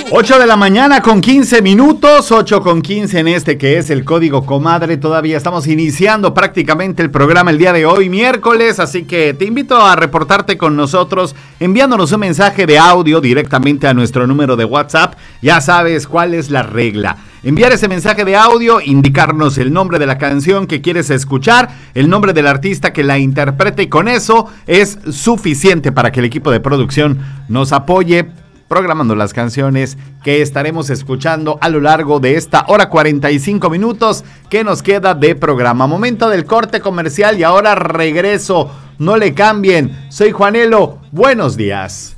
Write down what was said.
8 de la mañana con 15 minutos, 8 con 15 en este que es el Código Comadre. Todavía estamos iniciando prácticamente el programa el día de hoy, miércoles, así que te invito a reportarte con nosotros enviándonos un mensaje de audio directamente a nuestro número de WhatsApp. Ya sabes cuál es la regla. Enviar ese mensaje de audio, indicarnos el nombre de la canción que quieres escuchar, el nombre del artista que la interprete y con eso es suficiente para que el equipo de producción nos apoye programando las canciones que estaremos escuchando a lo largo de esta hora 45 minutos que nos queda de programa. Momento del corte comercial y ahora regreso. No le cambien. Soy Juanelo. Buenos días.